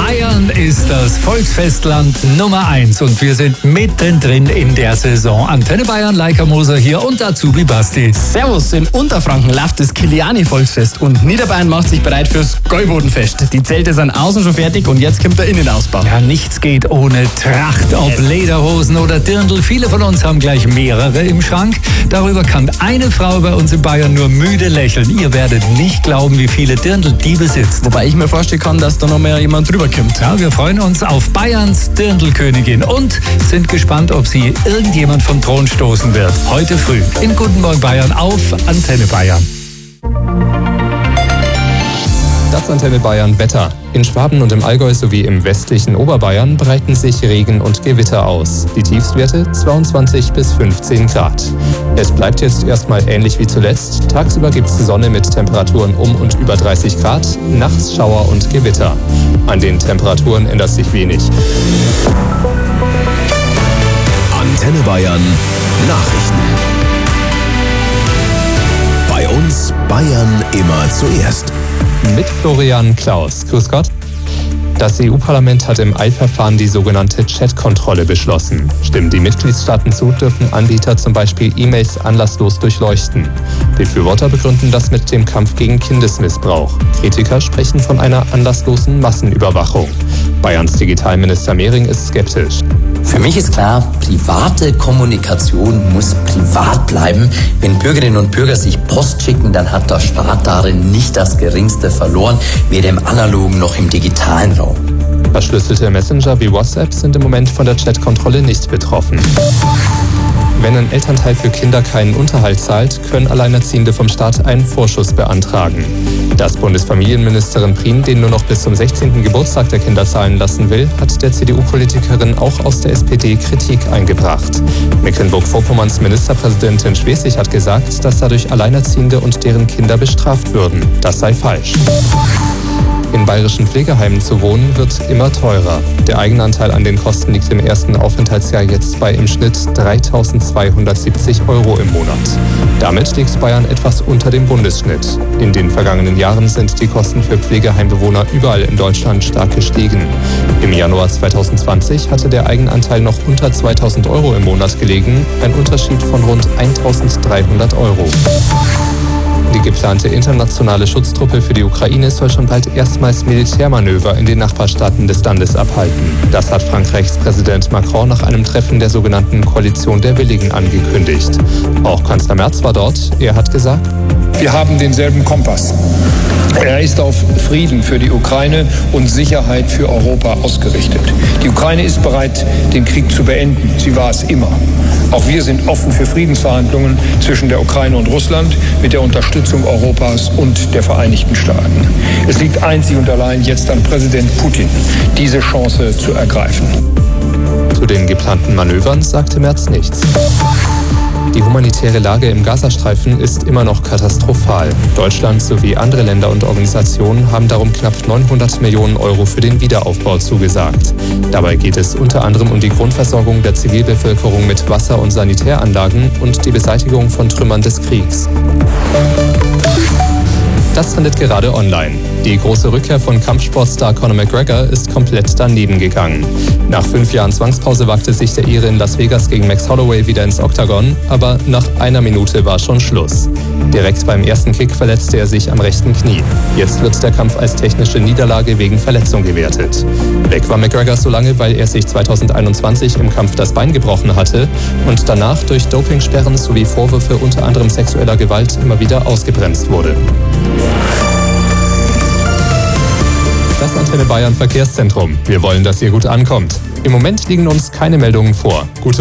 Bayern ist das Volksfestland Nummer 1 und wir sind mittendrin in der Saison. Antenne Bayern, Leica Moser hier und Azubi Basti. Servus, in Unterfranken läuft das Kiliani-Volksfest und Niederbayern macht sich bereit fürs Gäubodenfest. Die Zelte sind außen schon fertig und jetzt kommt der Innenausbau. Ja, nichts geht ohne Tracht, ob Lederhosen oder Dirndl. Viele von uns haben gleich mehrere im Schrank. Darüber kann eine Frau bei uns in Bayern nur müde lächeln. Ihr werdet nicht glauben, wie viele Dirndl die besitzt. Wobei ich mir vorstellen kann, dass da noch mal jemand drüber kommt. Ja, wir freuen uns auf Bayerns Dirndlkönigin und sind gespannt, ob sie irgendjemand vom Thron stoßen wird. Heute früh in Guten Morgen Bayern auf Antenne Bayern. Das Antenne Bayern Wetter. In Schwaben und im Allgäu sowie im westlichen Oberbayern breiten sich Regen und Gewitter aus. Die Tiefstwerte 22 bis 15 Grad. Es bleibt jetzt erstmal ähnlich wie zuletzt. Tagsüber gibt es Sonne mit Temperaturen um und über 30 Grad, nachts Schauer und Gewitter. An den Temperaturen ändert sich wenig. Antenne Bayern Nachrichten. Bei uns Bayern immer zuerst. Mit Florian Klaus. Grüß Gott. Das EU-Parlament hat im Eilverfahren die sogenannte Chat-Kontrolle beschlossen. Stimmen die Mitgliedstaaten zu, dürfen Anbieter zum Beispiel E-Mails anlasslos durchleuchten. Befürworter begründen das mit dem Kampf gegen Kindesmissbrauch. Kritiker sprechen von einer anlasslosen Massenüberwachung. Bayerns Digitalminister Mehring ist skeptisch. Für mich ist klar, private Kommunikation muss privat bleiben. Wenn Bürgerinnen und Bürger sich Post schicken, dann hat der Staat darin nicht das Geringste verloren, weder im analogen noch im digitalen Raum. Verschlüsselte Messenger wie WhatsApp sind im Moment von der Chat-Kontrolle nicht betroffen. Wenn ein Elternteil für Kinder keinen Unterhalt zahlt, können Alleinerziehende vom Staat einen Vorschuss beantragen. Dass Bundesfamilienministerin Prien den nur noch bis zum 16. Geburtstag der Kinder zahlen lassen will, hat der CDU-Politikerin auch aus der SPD Kritik eingebracht. Mecklenburg-Vorpommerns Ministerpräsidentin Schwesig hat gesagt, dass dadurch Alleinerziehende und deren Kinder bestraft würden. Das sei falsch. In bayerischen Pflegeheimen zu wohnen wird immer teurer. Der Eigenanteil an den Kosten liegt im ersten Aufenthaltsjahr jetzt bei im Schnitt 3.270 € im Monat. Damit liegt Bayern etwas unter dem Bundesschnitt. In den vergangenen Jahren sind die Kosten für Pflegeheimbewohner überall in Deutschland stark gestiegen. Im Januar 2020 hatte der Eigenanteil noch unter 2.000 € im Monat gelegen, ein Unterschied von rund 1.300 €. Die geplante internationale Schutztruppe für die Ukraine soll schon bald erstmals Militärmanöver in den Nachbarstaaten des Landes abhalten. Das hat Frankreichs Präsident Macron nach einem Treffen der sogenannten Koalition der Willigen angekündigt. Auch Kanzler Merz war dort. Er hat gesagt: Wir haben denselben Kompass. Er ist auf Frieden für die Ukraine und Sicherheit für Europa ausgerichtet. Die Ukraine ist bereit, den Krieg zu beenden. Sie war es immer. Auch wir sind offen für Friedensverhandlungen zwischen der Ukraine und Russland mit der Unterstützung Europas und der Vereinigten Staaten. Es liegt einzig und allein jetzt an Präsident Putin, diese Chance zu ergreifen. Zu den geplanten Manövern sagte Merz nichts. Die humanitäre Lage im Gazastreifen ist immer noch katastrophal. Deutschland sowie andere Länder und Organisationen haben darum knapp 900 Millionen € für den Wiederaufbau zugesagt. Dabei geht es unter anderem um die Grundversorgung der Zivilbevölkerung mit Wasser- und Sanitäranlagen und die Beseitigung von Trümmern des Kriegs. Das trendet gerade online. Die große Rückkehr von Kampfsportstar Conor McGregor ist komplett daneben gegangen. Nach 5 Jahren Zwangspause wagte sich der Ire in Las Vegas gegen Max Holloway wieder ins Oktagon, aber nach einer Minute war schon Schluss. Direkt beim ersten Kick verletzte er sich am rechten Knie. Jetzt wird der Kampf als technische Niederlage wegen Verletzung gewertet. Weg war McGregor so lange, weil er sich 2021 im Kampf das Bein gebrochen hatte und danach durch Dopingsperren sowie Vorwürfe unter anderem sexueller Gewalt immer wieder ausgebremst wurde. Das Antenne Bayern Verkehrszentrum. Wir wollen, dass ihr gut ankommt. Im Moment liegen uns keine Meldungen vor. Gute